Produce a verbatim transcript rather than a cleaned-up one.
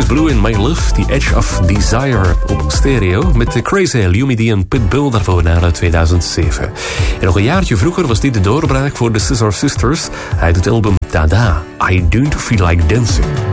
Blue in My Love, The Edge of Desire op stereo. Met de Crazy, Lumidee en Pitbull daarvoor uit tweeduizend zeven. En nog een jaartje vroeger was dit de doorbraak voor de Scissor Sisters uit het album Tada, I Don't Feel Like Dancing.